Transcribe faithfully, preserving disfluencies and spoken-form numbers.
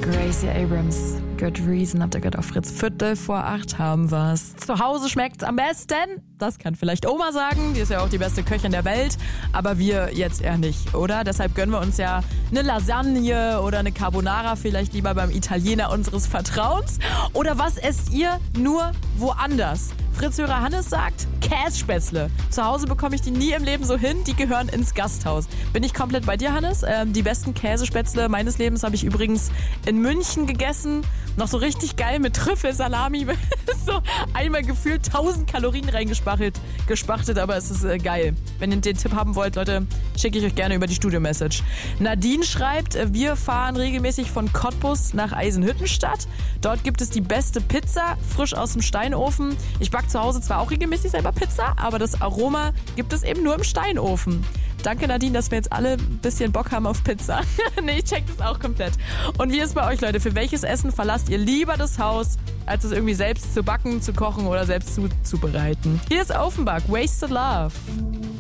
Gracie Abrams, Good Reason, habt ihr gehört auf Fritz. Viertel vor acht haben wir's. Zu Hause schmeckt's am besten. Das kann vielleicht Oma sagen, die ist ja auch die beste Köchin der Welt, aber wir jetzt eher nicht, oder? Deshalb gönnen wir uns ja eine Lasagne oder eine Carbonara vielleicht lieber beim Italiener unseres Vertrauens. Oder was esst ihr nur woanders? Fritzhörer Hannes sagt, Kässpätzle. Zu Hause bekomme ich die nie im Leben so hin, die gehören ins Gasthaus. Bin ich komplett bei dir, Hannes? Ähm, die besten Käsespätzle meines Lebens habe ich übrigens in München gegessen. Noch so richtig geil mit Trüffelsalami. So einmal gefühlt tausend Kalorien reingespachtet, gespachtet, aber es ist äh, geil. Wenn ihr den Tipp haben wollt, Leute, schicke ich euch gerne über die Studio-Message. Nadine schreibt, wir fahren regelmäßig von Cottbus nach Eisenhüttenstadt. Dort gibt es die beste Pizza, frisch aus dem Steinofen. Ich backe zu Hause zwar auch regelmäßig selber Pizza, aber das Aroma gibt es eben nur im Steinofen. Danke, Nadine, dass wir jetzt alle ein bisschen Bock haben auf Pizza. Nee, ich check das auch komplett. Und wie ist bei euch, Leute? Für welches Essen verlasst ihr lieber das Haus, als es irgendwie selbst zu backen, zu kochen oder selbst zuzubereiten? Hier ist Offenbach, Wasted Love.